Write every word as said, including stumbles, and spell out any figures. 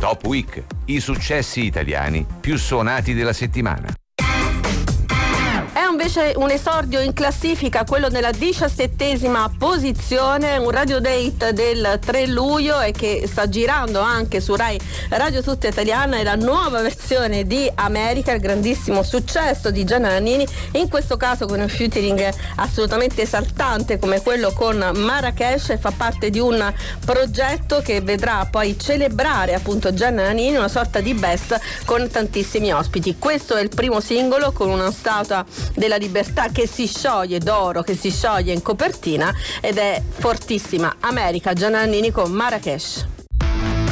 Top Week, i successi italiani più suonati della settimana. È invece un esordio in classifica, quello nella diciassettesima posizione, un radio date del tre luglio e che sta girando anche su Rai Radio Tutta Italiana. È la nuova versione di America, il grandissimo successo di Gianna Nannini, in questo caso con un featuring assolutamente esaltante come quello con Marrakesh, e fa parte di un progetto che vedrà poi celebrare appunto Gianna Nannini, una sorta di best con tantissimi ospiti. Questo è il primo singolo con una statua della libertà che si scioglie d'oro, che si scioglie in copertina, ed è fortissima. America, Gianna Nannini con Marrakesh.